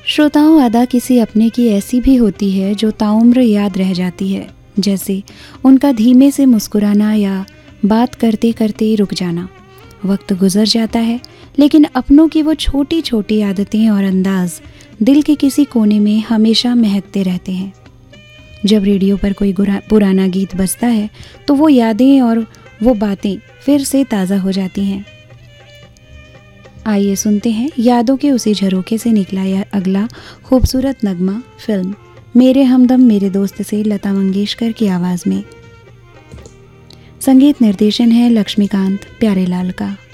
श्रोताओं, अदा किसी अपने की ऐसी भी होती है जो ताउम्र याद रह जाती है, जैसे उनका धीमे से मुस्कुराना या बात करते करते रुक जाना। वक्त गुजर जाता है, लेकिन अपनों की वो छोटी छोटी आदतें और अंदाज दिल के किसी कोने में हमेशा महकते रहते हैं। जब रेडियो पर कोई पुराना गीत बजता है तो वो यादें और वो बातें फिर से ताज़ा हो जाती हैं। आइए सुनते हैं यादों के उसी झरोखे से निकला यह अगला खूबसूरत नगमा फिल्म मेरे हमदम मेरे दोस्त से लता मंगेशकर की आवाज़ में। संगीत निर्देशन है लक्ष्मीकांत प्यारेलाल का।